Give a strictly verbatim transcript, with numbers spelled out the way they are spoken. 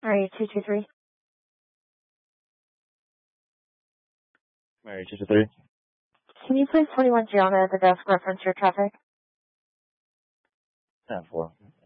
Mary two two three. Mary two two three. Can you please twenty-one Gianna at the desk reference your traffic? ten four.